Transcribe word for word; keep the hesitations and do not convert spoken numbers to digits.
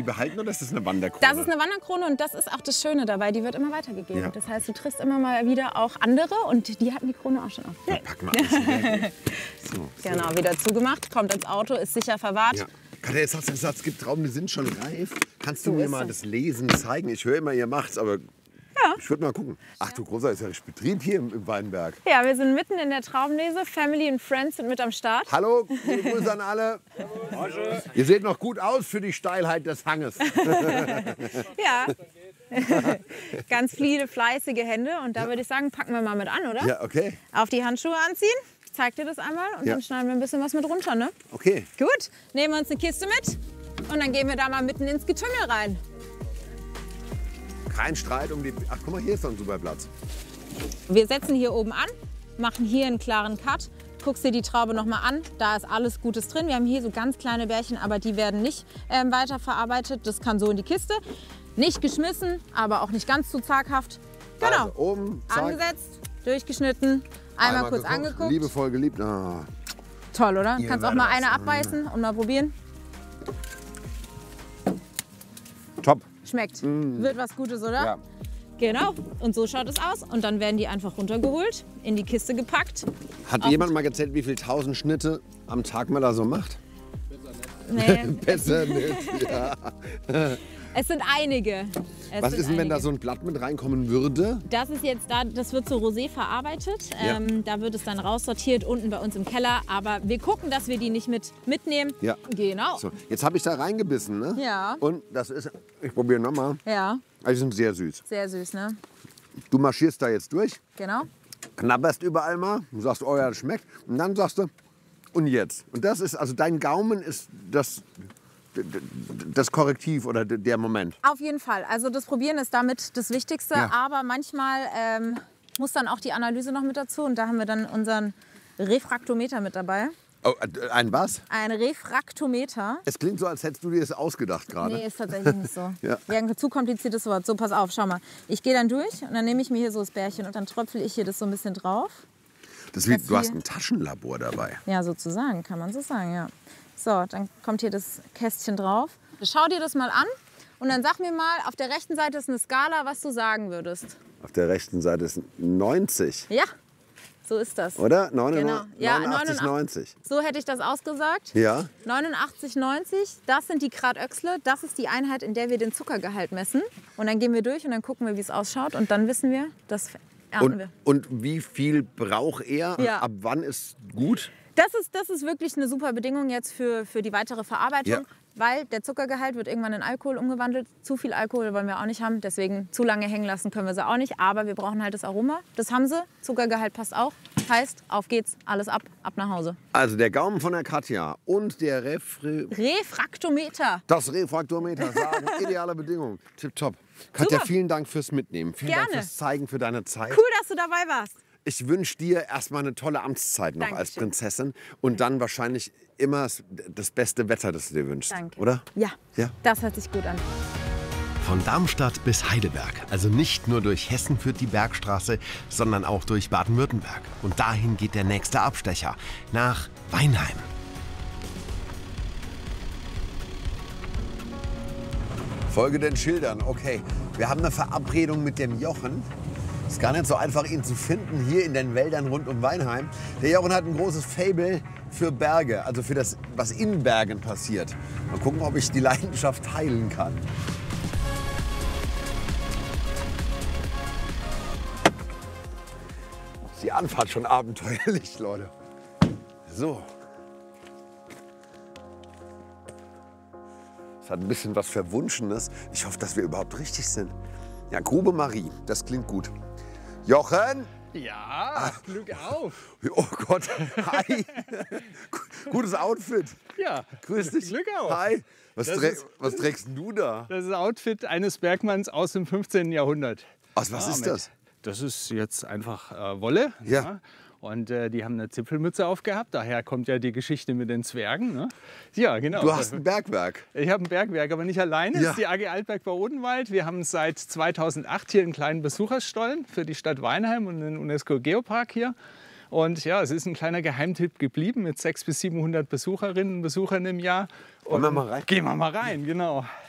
behalten oder ist das eine Wanderkrone? Das ist eine Wanderkrone und das ist auch das Schöne dabei. Die wird immer weitergegeben. Ja. Das heißt, du triffst immer mal wieder auch andere und die hatten die Krone auch schon auf. Ja, pack mal alles wieder. So. Genau, wieder zugemacht, kommt ins Auto, ist sicher verwahrt. Ja. Katja, jetzt hast du gesagt, es gibt Trauben, die sind schon reif. Kannst du So mir ist mal es. das Lesen zeigen? Ich höre immer, ihr macht's, aber Ja. ich würde mal gucken. Ach du Großer, ist ja richtig Betrieb hier im, im Weinberg. Ja, wir sind mitten in der Traubenlese. Family and Friends sind mit am Start. Hallo, liebe Grüße an alle. Ihr seht noch gut aus für die Steilheit des Hanges. Ja. Ganz viele fleißige Hände. Und da würde ich sagen, packen wir mal mit an, oder? Ja, okay. Auf die Handschuhe anziehen. Ich zeig dir das einmal und Ja. dann schneiden wir ein bisschen was mit runter, ne? Okay. Gut, nehmen wir uns eine Kiste mit und dann gehen wir da mal mitten ins Getümmel rein. Kein Streit um die... Ach, guck mal, hier ist doch ein super Platz. Wir setzen hier oben an, machen hier einen klaren Cut. Guckst dir die Traube noch mal an, da ist alles Gutes drin. Wir haben hier so ganz kleine Bärchen, aber die werden nicht ähm, weiterverarbeitet. Das kann so in die Kiste. Nicht geschmissen, aber auch nicht ganz zu zaghaft. Genau, Also, oben, zack. angesetzt, durchgeschnitten, einmal, kurz gekocht, angeguckt. Liebevoll geliebt. Ah. Toll, oder? Ihr Kannst auch werdet mal das- eine abbeißen und mal probieren. Top. Schmeckt. Wird was Gutes, oder? Ja. Genau. Und so schaut es aus. Und dann werden die einfach runtergeholt, in die Kiste gepackt. Hat Auf- jemand mal gezählt, wie viele tausend Schnitte am Tag man da so macht? Nee, Besser nicht. Ja. es sind einige. Es Was sind ist denn, wenn da einige. so ein Blatt mit reinkommen würde? Das ist jetzt da, das wird zu Rosé verarbeitet. Ja. Ähm, da wird es dann raussortiert unten bei uns im Keller. Aber wir gucken, dass wir die nicht mit mitnehmen. Ja. Genau. So, jetzt habe ich da reingebissen, ne? Ja. Und das ist, ich probiere nochmal. Ja, Die sind sehr süß. sehr süß, ne? Du marschierst da jetzt durch, Genau. knabberst überall mal, du sagst, oh ja, das schmeckt. Und dann sagst du, und jetzt? Und das ist, also dein Gaumen ist das, das Korrektiv oder der Moment. Auf jeden Fall. Also das Probieren ist damit das Wichtigste. Ja. Aber manchmal ähm, muss dann auch die Analyse noch mit dazu. Und da haben wir dann unseren Refraktometer mit dabei. Oh, ein was? Ein Refraktometer. Es klingt so, als hättest du dir das ausgedacht gerade. Nee, ist tatsächlich nicht so. Ja. Ja, ein zu kompliziertes Wort. So, pass auf, schau mal. Ich gehe dann durch und dann nehme ich mir hier so das Bärchen und dann tröpfel ich hier das so ein bisschen drauf. Das ist wie, das du hast hier- ein Taschenlabor dabei. Ja, sozusagen, kann man so sagen, ja. So, dann kommt hier das Kästchen drauf. Schau dir das mal an und dann sag mir mal, auf der rechten Seite ist eine Skala, was du sagen würdest. Auf der rechten Seite ist neunzig, Ja, so ist das. oder? neunundneunzig, Genau. Ja, neunundachtzig, neunzig. So hätte ich das ausgesagt. Ja, neunundachtzig, neunzig, das sind die Grad Öchsle. Das ist die Einheit, in der wir den Zuckergehalt messen. Und dann gehen wir durch und dann gucken wir, wie es ausschaut. Und dann wissen wir, das ernten und, wir. und wie viel braucht er? Ja. Ab wann ist gut? Das ist, das ist wirklich eine super Bedingung jetzt für, für die weitere Verarbeitung. Ja. Weil der Zuckergehalt wird irgendwann in Alkohol umgewandelt. Zu viel Alkohol wollen wir auch nicht haben. Deswegen zu lange hängen lassen können wir sie auch nicht. Aber wir brauchen halt das Aroma. Das haben sie. Zuckergehalt passt auch. Heißt, auf geht's, alles ab, ab nach Hause. Also der Gaumen von der Katja und der Refre Refraktometer. das Refraktometer sagen ideale Bedingungen. Tipptopp. Katja, Super. vielen Dank fürs Mitnehmen. Vielen Dank Gerne. fürs Zeigen, für deine Zeit. Cool, dass du dabei warst. Ich wünsche dir erstmal eine tolle Amtszeit noch als Dankeschön. Prinzessin und dann wahrscheinlich immer das beste Wetter, das du dir wünschst. Danke. Oder? Ja, Ja. das hört sich gut an. Von Darmstadt bis Heidelberg. Also nicht nur durch Hessen führt die Bergstraße, sondern auch durch Baden-Württemberg. Und dahin geht der nächste Abstecher, nach Weinheim. Folge den Schildern, okay. Wir haben eine Verabredung mit dem Jochen. Ist gar nicht so einfach, ihn zu finden hier in den Wäldern rund um Weinheim. Der Jochen hat ein großes Faible für Berge, also für das, was in Bergen passiert. Mal gucken, ob ich die Leidenschaft teilen kann. Ist die Anfahrt schon abenteuerlich, Leute. So. Es hat ein bisschen was Verwunschenes. Ich hoffe, dass wir überhaupt richtig sind. Ja, Grube Marie, das klingt gut. Jochen! Ja, Glück auf. Oh Gott, hi! Gutes Outfit. Ja, Grüß dich. Glück auf. Hi! Was, Das trä ist- was trägst denn du da? Das ist das Outfit eines Bergmanns aus dem fünfzehnten Jahrhundert. Was, was Ja, ist mit- das? Das ist jetzt einfach äh, Wolle. Ja. Und äh, die haben eine Zipfelmütze aufgehabt. Daher kommt ja die Geschichte mit den Zwergen. Ne? Ja, genau. Du hast ein Bergwerk. Ich habe ein Bergwerk, aber nicht alleine. Ja. Das ist die A G Altberg bei Odenwald. Wir haben seit zweitausendacht hier einen kleinen Besucherstollen für die Stadt Weinheim und den UNESCO-Geopark hier. Und ja, es ist ein kleiner Geheimtipp geblieben mit sechshundert bis siebenhundert Besucherinnen und Besuchern im Jahr. Wollen wir Und mal rein? Gehen wir mal rein, genau.